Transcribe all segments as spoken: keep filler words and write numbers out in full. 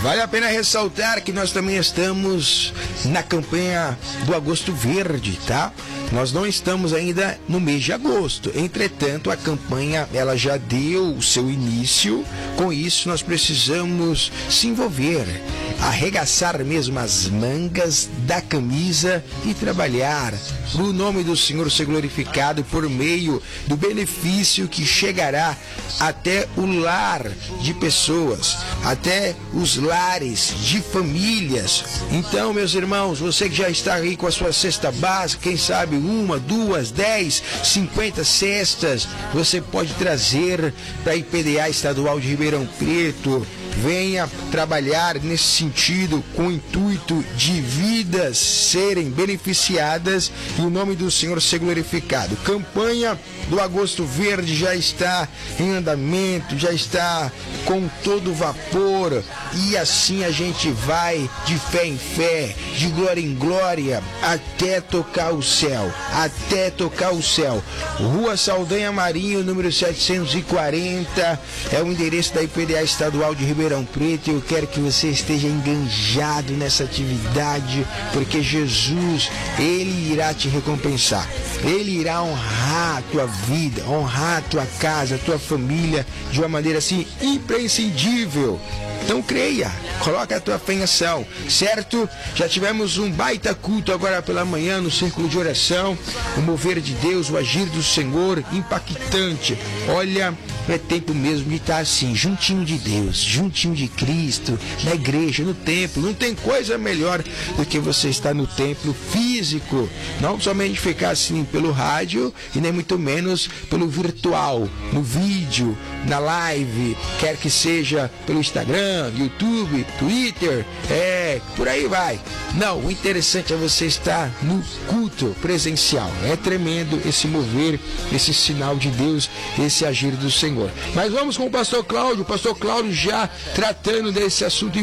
Vale a pena ressaltar que nós também estamos na campanha do Agosto Verde, tá? Nós não estamos ainda no mês de agosto. Entretanto, a campanha ela já deu o seu início. Com isso, nós precisamos se envolver, arregaçar mesmo as mangas da camisa e trabalhar para o nome do Senhor ser glorificado por meio do benefício que chegará até o lar de pessoas, até os lares de famílias. Então, meus irmãos, você que já está aí com a sua cesta básica, quem sabe uma, duas, dez, cinquenta cestas, você pode trazer para a I P D A Estadual de Ribeirão Preto. Venha trabalhar nesse sentido com o intuito de vidas serem beneficiadas e o nome do Senhor ser glorificado. Campanha do Agosto Verde já está em andamento, já está com todo vapor e assim a gente vai de fé em fé, de glória em glória, até tocar o céu, até tocar o céu. Rua Saldanha Marinho, número setecentos e quarenta, é o endereço da I P D A Estadual de Ribeirão Preto. Eu quero que você esteja enganjado nessa atividade, porque Jesus, Ele irá te recompensar. Ele irá honrar a tua vida, honrar a tua casa, a tua família de uma maneira assim imprescindível. Então creia, coloca a tua fé em ação, certo? Já tivemos um baita culto agora pela manhã no círculo de oração, o mover de Deus, o agir do Senhor, impactante. Olha, é tempo mesmo de estar assim, juntinho de Deus, juntinho de Cristo, na igreja, no templo. Não tem coisa melhor do que você estar no templo físico, não somente ficar assim pelo rádio e nem muito menos pelo virtual, no vídeo, na live, quer que seja pelo Instagram, YouTube, Twitter, é, por aí vai. Não, o interessante é você estar no culto presencial. É tremendo esse mover, esse sinal de Deus, esse agir do Senhor. Mas vamos com o pastor Cláudio, o pastor Cláudio já tratando desse assunto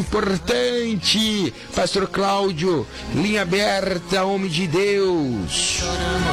importante. Pastor Cláudio, linha aberta, homem de Deus.